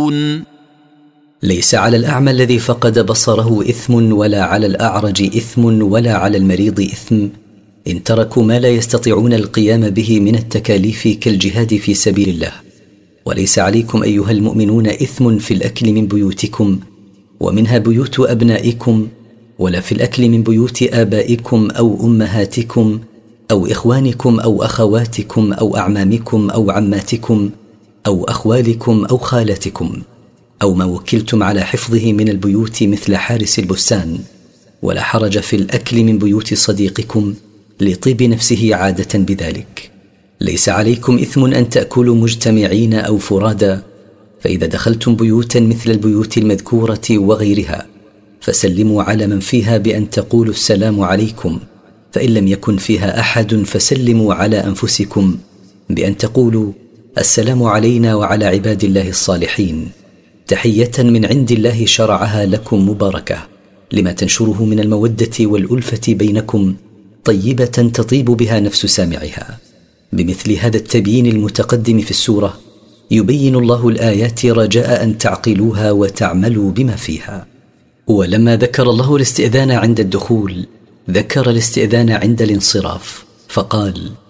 تعقلون. ليس على الأعمى الذي فقد بصره إثم، ولا على الأعرج إثم، ولا على المريض إثم، إن تركوا ما لا يستطيعون القيام به من التكاليف كالجهاد في سبيل الله. وليس عليكم أيها المؤمنون إثم في الأكل من بيوتكم، ومنها بيوت أبنائكم، ولا في الأكل من بيوت آبائكم أو أمهاتكم أو إخوانكم أو أخواتكم أو أعمامكم أو عماتكم أو أخوالكم أو خالاتكم، أو ما وكلتم على حفظه من البيوت مثل حارس البستان. ولا حرج في الأكل من بيوت صديقكم لطيب نفسه عادة بذلك. ليس عليكم إثم أن تأكلوا مجتمعين أو فرادا، فإذا دخلتم بيوتا مثل البيوت المذكورة وغيرها فسلموا على من فيها بأن تقولوا السلام عليكم، فإن لم يكن فيها أحد فسلموا على أنفسكم بأن تقولوا السلام علينا وعلى عباد الله الصالحين، تحية من عند الله شرعها لكم مباركة، لما تنشره من المودة والألفة بينكم، طيبة تطيب بها نفس سامعها. بمثل هذا التبيين المتقدم في السورة يبين الله الآيات رجاء أن تعقلوها وتعملوا بما فيها. ولما ذكر الله الاستئذان عند الدخول ذكر الاستئذان عند الانصراف، فقال: